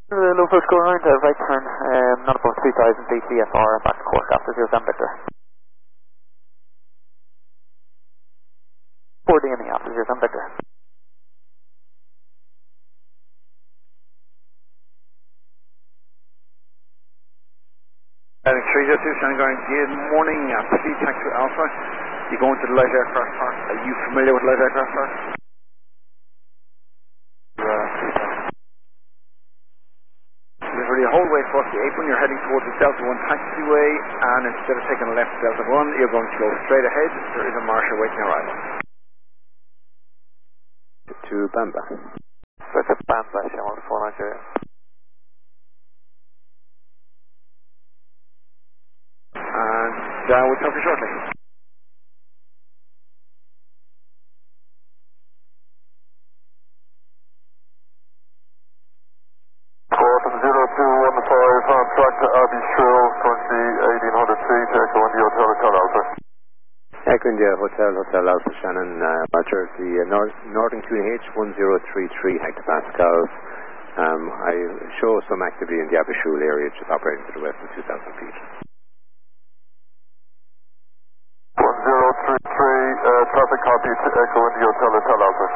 Low first go around, right turn, not above 3000 BCFR, back to Cork after 0 Sam Victor. 40 in the after 0 Sam Victor. Heading 302, Shanghai, good morning, please taxi Alpha. You going to the light aircraft park? Are you familiar with light aircraft park? Literally a whole way across the apron, you're heading towards the Delta 1 taxiway, and instead of taking a left Delta 1, you're going to go straight ahead. There is a marshal waiting arrival. To Bamba. That's a Bamba, Shamrock 490. And we'll talk to you shortly. Quantum 0215 on track to Abbey Shrill, currently 1800 feet, Echo India Hotel Hotel Alpha. Echo India Hotel Alpha, Shannon, Roger, the Northern QNH 1033 hectopascals. I show some activity in the Abbey Shrill area, just operating to the west of 2000 feet. 1033, traffic copy to Echo India Hotel Hotel Alpha.